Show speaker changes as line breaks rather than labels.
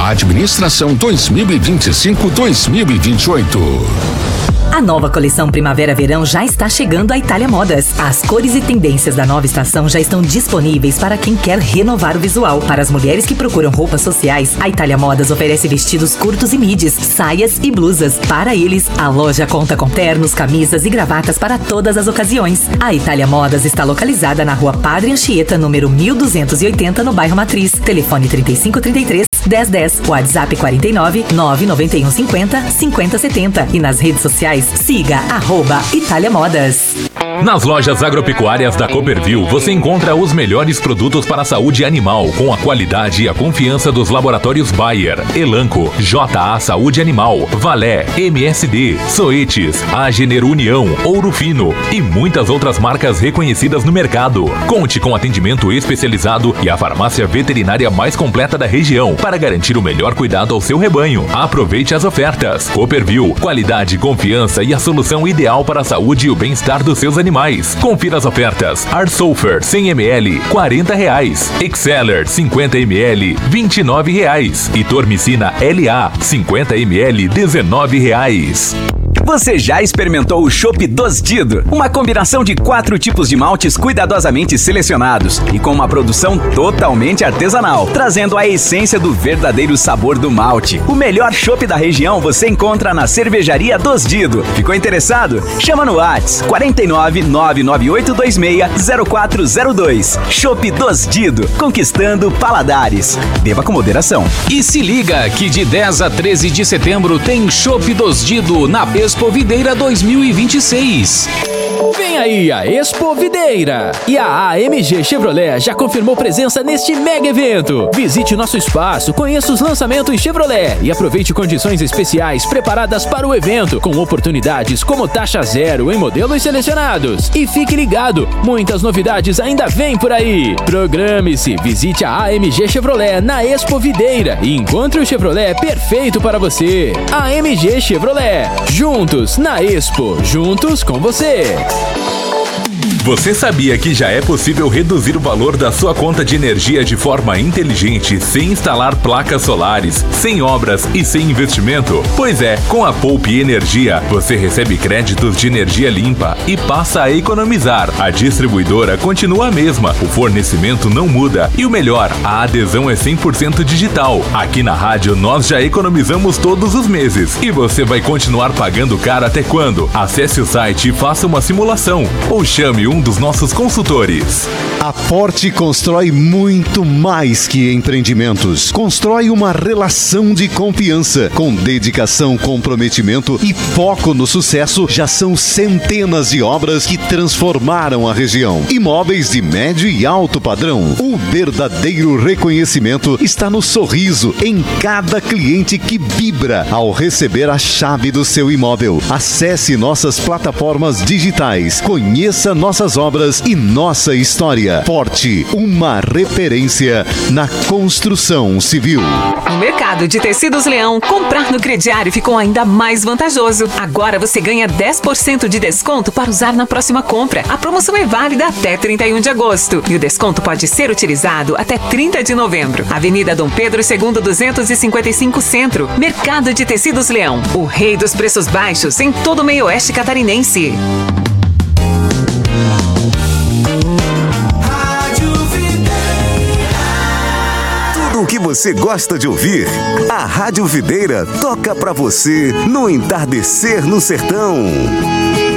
Administração 2025-2028.
A nova coleção Primavera-Verão já está chegando à Itália Modas. As cores e tendências da nova estação já estão disponíveis para quem quer renovar o visual. Para as mulheres que procuram roupas sociais, a Itália Modas oferece vestidos curtos e midis, saias e blusas. Para eles, a loja conta com ternos, camisas e gravatas para todas as ocasiões. A Itália Modas está localizada na Rua Padre Anchieta, número 1280, no bairro Matriz. Telefone 3533 1010, WhatsApp 49 991 50 50 70 e nas redes sociais siga @Itália Modas.
Nas lojas agropecuárias da Copperville você encontra os melhores produtos para a saúde animal com a qualidade e a confiança dos laboratórios Bayer, Elanco, JA Saúde Animal, Valé, MSD, Soetes, Agener União, Ouro Fino e muitas outras marcas reconhecidas no mercado. Conte com atendimento especializado e a farmácia veterinária mais completa da região para garantir o melhor cuidado ao seu rebanho. Aproveite as ofertas. Copperville, qualidade, confiança e a solução ideal para a saúde e o bem-estar dos seus animais. Confira as ofertas. Arsulfer 100 ml, R$40. Exceller 50 ml, R$29. E Tormicina LA 50 ml, R$19.
Você já experimentou o Chopp Dos Dido? Uma combinação de 4 tipos de maltes cuidadosamente selecionados e com uma produção totalmente artesanal, trazendo a essência do verdadeiro sabor do malte. O melhor chopp da região você encontra na Cervejaria Dos Dido. Ficou interessado? Chama no WhatsApp 49 99826 0402. Chopp Dos Dido, conquistando paladares. Beba com moderação.
E se liga que de 10 a 13 de setembro tem Chopp Dos Dido na Expo Videira 2026. Vem aí a Expo Videira! E a AMG Chevrolet já confirmou presença neste mega evento. Visite nosso espaço, conheça os lançamentos Chevrolet e aproveite condições especiais preparadas para o evento, com oportunidades como taxa zero em modelos selecionados. E fique ligado, muitas novidades ainda vêm por aí. Programe-se, visite a AMG Chevrolet na Expo Videira e encontre o Chevrolet perfeito para você. AMG Chevrolet, juntos na Expo, juntos com você.
Você sabia que já é possível reduzir o valor da sua conta de energia de forma inteligente, sem instalar placas solares, sem obras e sem investimento? Pois é, com a Poupe Energia, você recebe créditos de energia limpa e passa a economizar. A distribuidora continua a mesma, o fornecimento não muda e o melhor, a adesão é 100% digital. Aqui na rádio nós já economizamos todos os meses e você vai continuar pagando caro até quando? Acesse o site e faça uma simulação ou chame um dos nossos consultores.
A Forte constrói muito mais que empreendimentos. Constrói uma relação de confiança. Com dedicação, comprometimento e foco no sucesso, já são centenas de obras que transformaram a região. Imóveis de médio e alto padrão. O verdadeiro reconhecimento está no sorriso em cada cliente que vibra ao receber a chave do seu imóvel. Acesse nossas plataformas digitais. Conheça nossas obras e nossa história. Forte, uma referência na construção civil.
No mercado de tecidos Leão, comprar no crediário ficou ainda mais vantajoso. Agora você ganha 10% de desconto para usar na próxima compra. A promoção é válida até 31 de agosto e o desconto pode ser utilizado até 30 de novembro. Avenida Dom Pedro II 255 Centro. Mercado de tecidos Leão, o rei dos preços baixos em todo o meio-oeste catarinense.
O que você gosta de ouvir, a Rádio Videira toca pra você no entardecer no sertão.